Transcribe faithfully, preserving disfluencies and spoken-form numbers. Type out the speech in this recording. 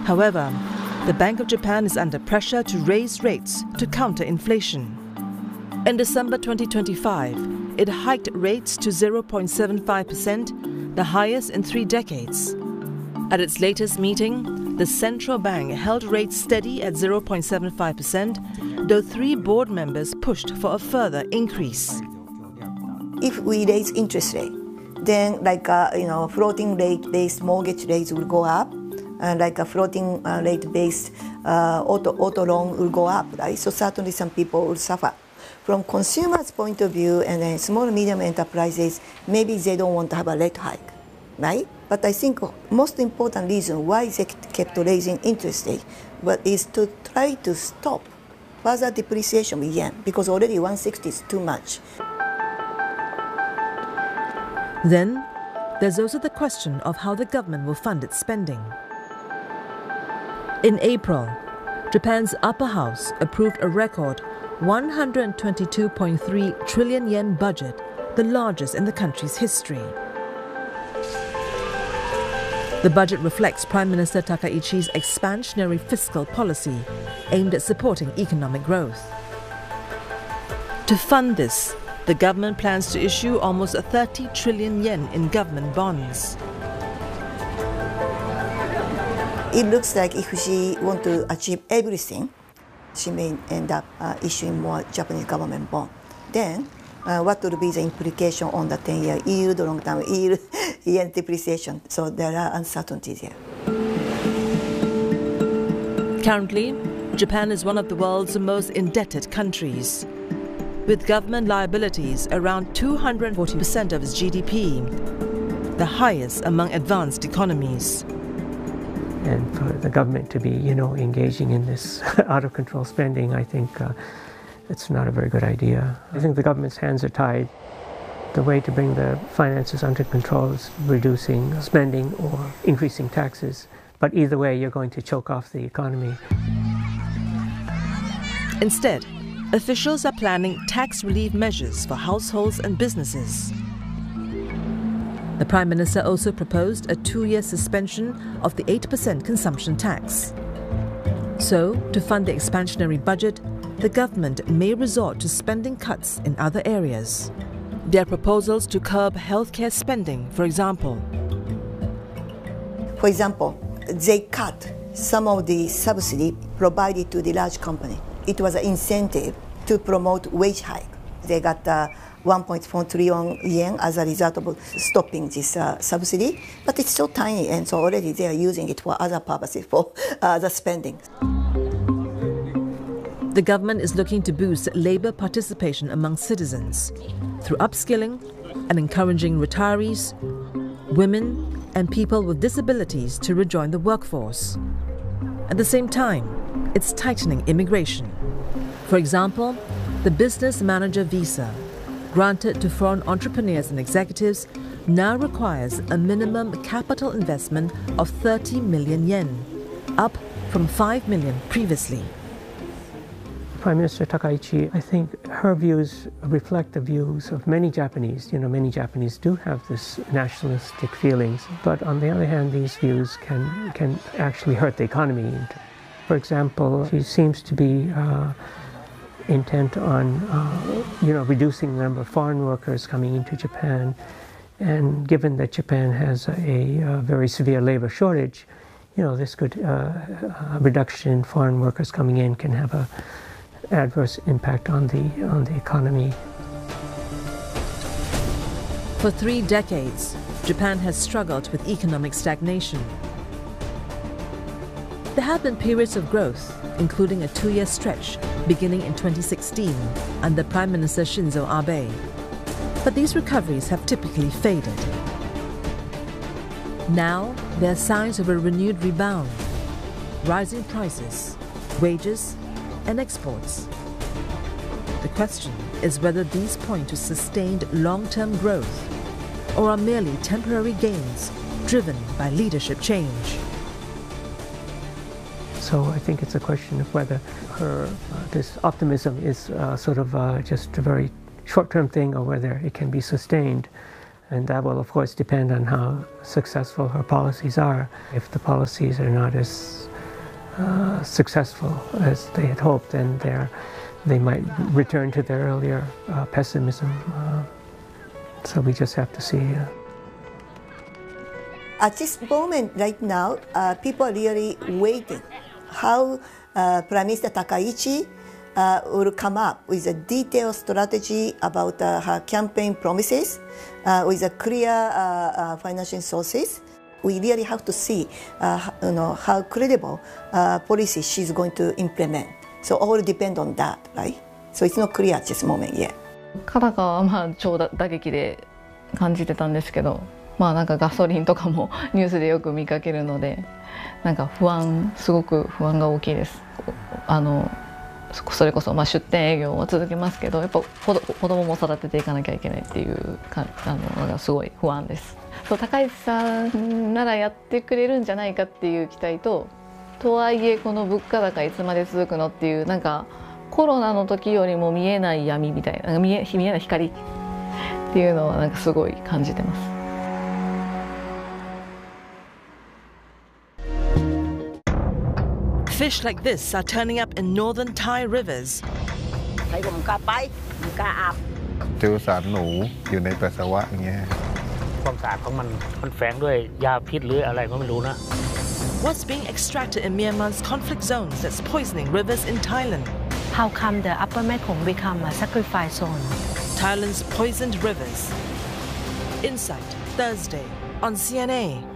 However, the Bank of Japan is under pressure to raise rates to counter inflation. In December twenty twenty-five, it hiked rates to zero point seven five percent, the highest in three decades. At its latest meeting, the central bank held rates steady at zero point seven five percent, though three board members pushed for a further increase. If we raise interest rate, then like uh, you know, floating rate-based mortgage rates will go up, and like a floating uh, rate-based uh, auto auto loan will go up, right? So certainly some people will suffer. From consumers' point of view, and then small and medium enterprises, maybe they don't want to have a rate hike, right? But I think most important reason why they kept raising interest rate but is to try to stop further depreciation of yen, because already one sixty is too much. Then, there's also the question of how the government will fund its spending. In April, Japan's upper house approved a record one hundred twenty-two point three trillion yen budget, the largest in the country's history. The budget reflects Prime Minister Takaichi's expansionary fiscal policy aimed at supporting economic growth. To fund this, the government plans to issue almost thirty trillion yen in government bonds. It looks like if she wants to achieve everything, she may end up uh, issuing more Japanese government bond. Then, uh, what will be the implication on the ten-year yield, long-term yield, yen depreciation? So there are uncertainties here. Currently, Japan is one of the world's most indebted countries, with government liabilities around two hundred forty percent of its G D P, the highest among advanced economies. And for the government to be, you know, engaging in this out-of-control spending, I think uh, it's not a very good idea. I think the government's hands are tied. The way to bring the finances under control is reducing spending or increasing taxes. But either way, you're going to choke off the economy. Instead, officials are planning tax relief measures for households and businesses. The Prime Minister also proposed a two-year suspension of the eight percent consumption tax. So, to fund the expansionary budget, the government may resort to spending cuts in other areas. There are proposals to curb healthcare spending, for example. For example, they cut some of the subsidy provided to the large company. It was an incentive to promote wage hike. They got uh, one point four trillion yen as a result of stopping this uh, subsidy, but it's so tiny, and so already they are using it for other purposes, for uh, the spending. The government is looking to boost labor participation among citizens through upskilling and encouraging retirees, women, and people with disabilities to rejoin the workforce. At the same time, it's tightening immigration. For example, the business manager visa, granted to foreign entrepreneurs and executives, now requires a minimum capital investment of thirty million yen, up from five million previously. Prime Minister Takaichi, I think her views reflect the views of many Japanese. You know, many Japanese do have this nationalistic feelings, but on the other hand, these views can, can actually hurt the economy. For example, she seems to be uh, intent on, uh, you know, reducing the number of foreign workers coming into Japan. And given that Japan has a, a very severe labor shortage, you know, this could, uh, a reduction in foreign workers coming in can have a adverse impact on the, on the economy. For three decades, Japan has struggled with economic stagnation. There have been periods of growth, including a two-year stretch beginning in twenty sixteen under Prime Minister Shinzo Abe. But these recoveries have typically faded. Now, there are signs of a renewed rebound, rising prices, wages, and exports. The question is whether these point to sustained long-term growth or are merely temporary gains driven by leadership change. So I think it's a question of whether her, uh, this optimism is uh, sort of uh, just a very short-term thing or whether it can be sustained. And that will, of course, depend on how successful her policies are. If the policies are not as uh, successful as they had hoped, and they might return to their earlier uh, pessimism. Uh, so we just have to see. Uh, At this moment, right now, uh, people are really waiting how uh, Prime Minister Takaichi uh, will come up with a detailed strategy about uh, her campaign promises uh, with a clear uh, uh, financial sources. We really have to see uh, you know, how credible uh, policy she's going to implement. So all depend on that, right? So it's not clear at this moment yet. カナダはまあ超打撃で感じてたんですけど、まあなんかガソリンとかもニュースでよく見かけるので、なんか不安すごく不安が大きいです。あのそれこそまあ出店営業は続けますけど、やっぱ子供も育てていかなきゃいけないっていうかあのなんかすごい不安です。そう高市さんならやってくれるんじゃないかっていう期待と、とはいえこの物価高いつまで続くのっていうなんかコロナの時よりも見えない闇みたいな見え見えない光っていうのはなんかすごい感じてます。 Fish like this are turning up in northern Thai rivers. เจอสารหนูอยู่ในปัสสาวะอย่างเงี้ยความสะอาดของมันมันแฝงด้วยยาพิษหรืออะไรก็ไม่รู้นะ What's being extracted in Myanmar's conflict zones that's poisoning rivers in Thailand? How come the upper Mekong become a sacrifice zone? Thailand's poisoned rivers. Insight, Thursday on C N A.